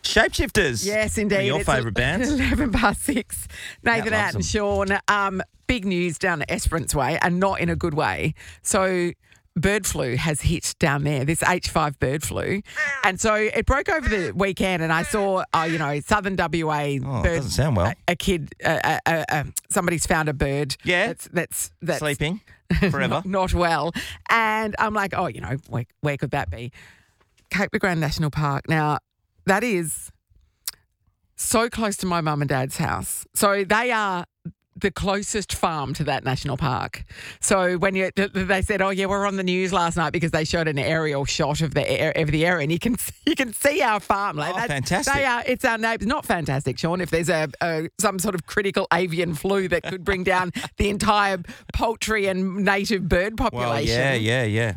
Shapeshifters. Yes, indeed. One of your It's favourite bands. 11 past 6. Nathan loves out and Sean. Big news down at Esperance Way, and not in a good way. So bird flu has hit down there, this H5 bird flu. And so it broke over the weekend, and I saw, southern WA Oh, bird. it doesn't sound well. A kid, somebody's found a bird. Yeah. That's Sleeping forever. not well. And I'm like, where could that be? Cape de Grand National Park. Now, that is so close to my mum and dad's house. So they are the closest farm to that national park. So when they said, we're on the news last night because they showed an aerial shot of the area, and you can see our farm. Fantastic! It's our neighbours. Not fantastic, Sean. If there's some sort of critical avian flu that could bring down the entire poultry and native bird population. Well, yeah.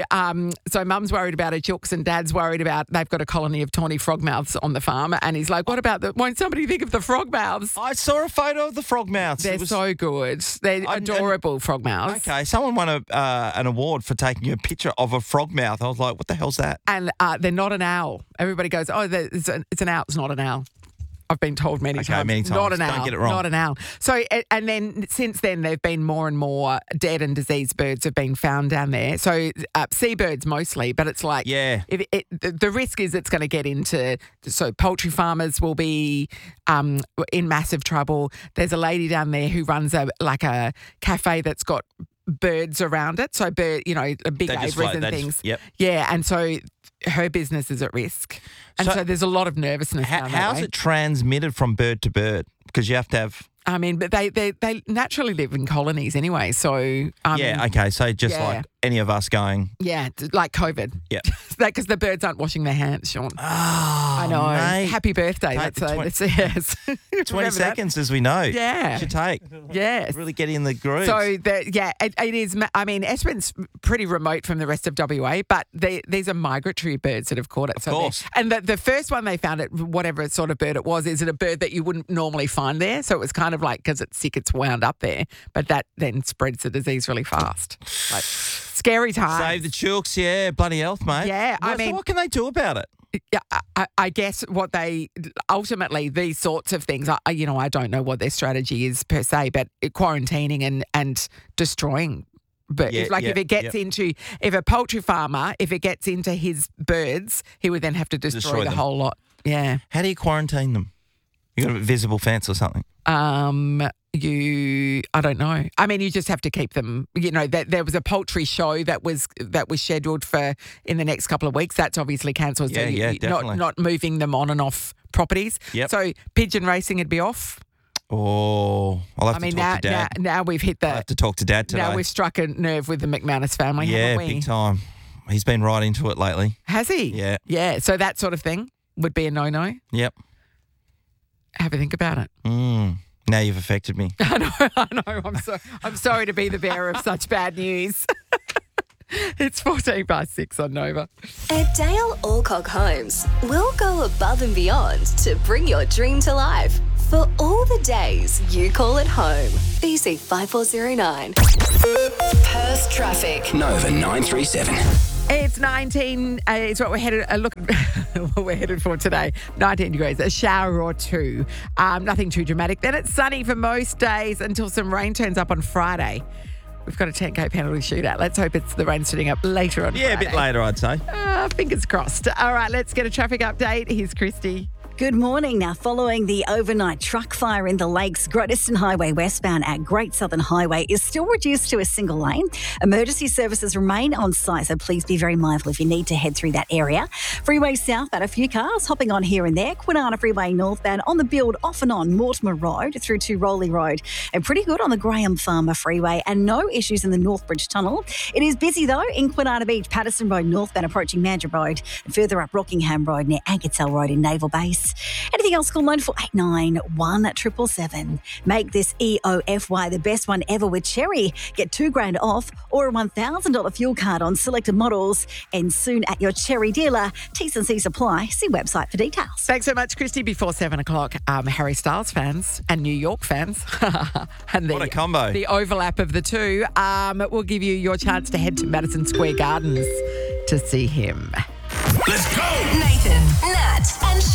So Mum's worried about her chooks, and Dad's worried about they've got a colony of tawny frogmouths on the farm, and he's like, what about won't somebody think of the frogmouths? I saw a photo of the frogmouths. They're so good. They're adorable frogmouths. Okay, someone won an award for taking a picture of a frogmouth. I was like, what the hell's that? And they're not an owl. Everybody goes, it's an owl. It's not an owl. I've been told many times. Not an owl. Don't get it wrong. Not an owl. So, and then since then, there have been more and more dead and diseased birds have been found down there. So, seabirds mostly, but it's like, the risk is it's going to get into, so poultry farmers will be in massive trouble. There's a lady down there who runs a cafe that's got birds around it. So, big aviaries and things. Yep. Yeah, and so her business is at risk. And so there's a lot of nervousness down that How's way. it transmitted from bird to bird? Because you have to have... but they naturally live in colonies anyway, so... okay, so just like any of us going... Yeah, like COVID. Yeah. Because the birds aren't washing their hands, Sean. Oh, I know. mate. Happy birthday. Yes. 20 seconds, as we know. Yeah. Should take. Yes. Really get in the groove. So, it is... I mean, Esperance pretty remote from the rest of WA, but these are migratory birds that have caught it. Of course. And the first one they found, whatever sort of bird it was, is it a bird that you wouldn't normally find there? So it was kind of like, because it's sick, it's wound up there. But that then spreads the disease really fast. Like, scary times. Save the chooks, yeah. Bloody health, mate. Yeah, So what can they do about it? Yeah, I guess what they ultimately, these sorts of things, I don't know what their strategy is per se, but quarantining and destroying. But if a poultry farmer, if it gets into his birds, he would then have to destroy the whole lot. Yeah. How do you quarantine them? You got a visible fence or something? I don't know. I mean, you just have to keep them. There was a poultry show that was scheduled for in the next couple of weeks. That's obviously cancelled. So definitely. Not moving them on and off properties. Yep. So pigeon racing would be off. Oh, I'll have to talk to Dad. Now we've hit I'll have to talk to Dad today. Now we've struck a nerve with the McManus family, haven't we? Big time. He's been right into it lately. Has he? Yeah. Yeah. So that sort of thing would be a no-no. Yep. Have a think about it. Now you've affected me. I know. I'm sorry to be the bearer of such bad news. It's 6:14 on Nova. At Dale Alcock Homes, we'll go above and beyond to bring your dream to life. For all the days you call it home. BC 5409. Perth traffic. Nova 937. It's 19. It's what we're headed. What we're headed for today. 19 degrees. A shower or two. Nothing too dramatic. Then it's sunny for most days until some rain turns up on Friday. We've got a 10K penalty shootout. Let's hope it's the rain sitting up later on Friday. A bit later, I'd say. Fingers crossed. All right, let's get a traffic update. Here's Christy. Good morning. Now, following the overnight truck fire in the Lakes, Great Eastern Highway westbound at Great Southern Highway is still reduced to a single lane. Emergency services remain on site, so please be very mindful if you need to head through that area. Freeway southbound, a few cars hopping on here and there. Kwinana Freeway northbound on the build off and on Mortimer Road through to Rowley Road. And pretty good on the Graham Farmer Freeway and no issues in the Northbridge Tunnel. It is busy though in Kwinana Beach, Patterson Road northbound approaching Mandurah Road and further up Rockingham Road near Ankertel Road in Naval Base. Anything else, call 9489 777. Make this EOFY the best one ever with Cherry. Get $2,000 off or a $1,000 fuel card on selected models and soon at your Cherry dealer. T&C supply. See website for details. Thanks so much, Christy. Before 7 o'clock, Harry Styles fans and New York fans. And what a combo. The overlap of the two will give you your chance to head to Madison Square Gardens to see him. Let's go! Nathan, Nat and Sean.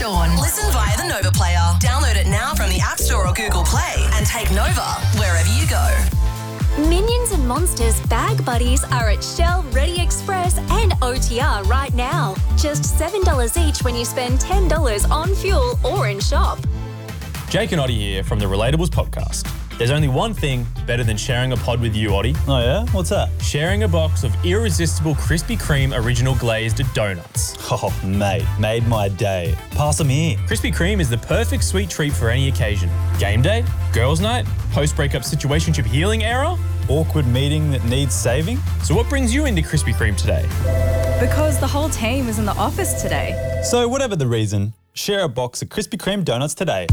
Sean. Listen via the Nova Player. Download it now from the App Store or Google Play and take Nova wherever you go. Minions and Monsters Bag Buddies are at Shell, Ready Express and OTR right now. Just $7 each when you spend $10 on fuel or in shop. Jake and Oddie here from the Relatables podcast. There's only one thing better than sharing a pod with you, Oddie. Oh yeah? What's that? Sharing a box of irresistible Krispy Kreme original glazed donuts. Oh, mate, made my day. Pass them here. Krispy Kreme is the perfect sweet treat for any occasion. Game day, girls' night, post-breakup situationship healing era, awkward meeting that needs saving. So what brings you into Krispy Kreme today? Because the whole team is in the office today. So whatever the reason, share a box of Krispy Kreme donuts today.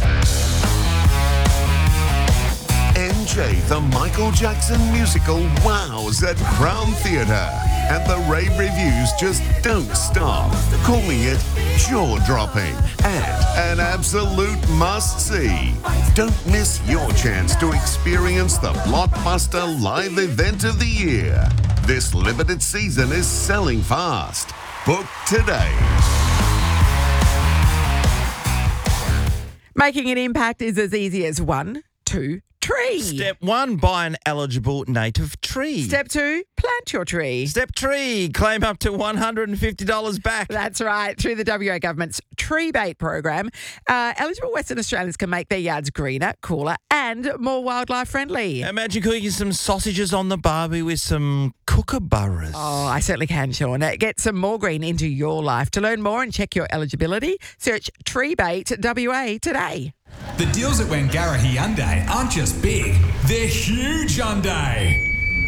NJ, the Michael Jackson musical wows at Crown Theatre. And the rave reviews just don't stop, calling it jaw-dropping and an absolute must-see. Don't miss your chance to experience the blockbuster live event of the year. This limited season is selling fast. Book today. Making an impact is as easy as 1, 2, tree. Step 1, buy an eligible native tree. Step 2, plant your tree. Step 3, claim up to $150 back. That's right. Through the WA government's Tree Bait program, eligible Western Australians can make their yards greener, cooler and more wildlife friendly. Imagine cooking some sausages on the barbie with some kookaburras. Oh, I certainly can, Sean. Get some more green into your life. To learn more and check your eligibility, search Tree Bait WA today. The deals at Wangara Hyundai aren't just big, they're huge Hyundai.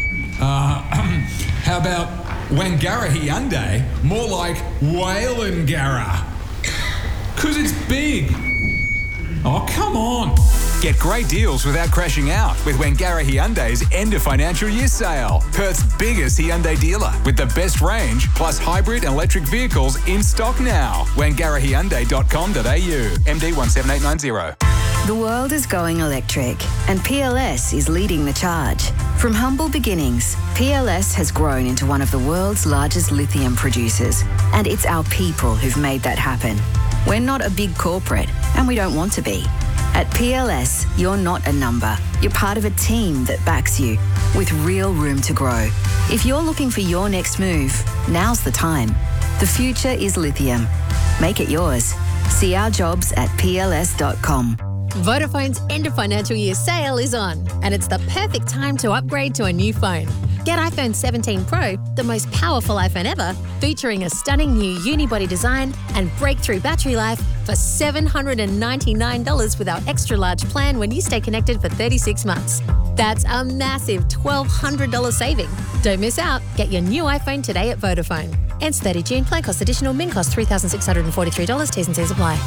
How about Wangara Hyundai? More like Whalengara. 'Cause it's big. Oh, come on. Get great deals without crashing out with Wangara Hyundai's end of financial year sale. Perth's biggest Hyundai dealer with the best range plus hybrid and electric vehicles in stock now. WangaraHyundai.com.au. MD 17890. The world is going electric and PLS is leading the charge. From humble beginnings, PLS has grown into one of the world's largest lithium producers, and it's our people who've made that happen. We're not a big corporate, and we don't want to be. At PLS, you're not a number. You're part of a team that backs you, with real room to grow. If you're looking for your next move, now's the time. The future is lithium. Make it yours. See our jobs at pls.com. Vodafone's end of financial year sale is on, and it's the perfect time to upgrade to a new phone. Get iPhone 17 Pro, the most powerful iPhone ever, featuring a stunning new unibody design and breakthrough battery life for $799 with our extra large plan when you stay connected for 36 months. That's a massive $1,200 saving. Don't miss out. Get your new iPhone today at Vodafone. Ends 30 June. Plan cost additional. Min cost $3,643. T's and C's apply.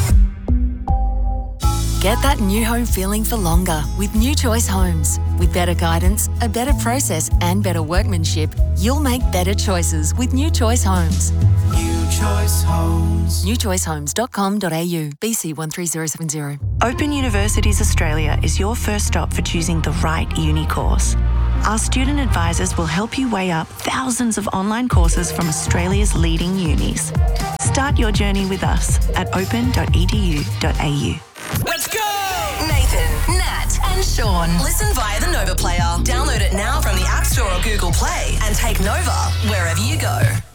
Get that new home feeling for longer with New Choice Homes. With better guidance, a better process and better workmanship, you'll make better choices with New Choice Homes. New Choice Homes. newchoicehomes.com.au. BC 13070. Open Universities Australia is your first stop for choosing the right uni course. Our student advisors will help you weigh up thousands of online courses from Australia's leading unis. Start your journey with us at open.edu.au. Let's go! Nathan, Nat and Sean. Listen via the Nova Player. Download it now from the App Store or Google Play and take Nova wherever you go.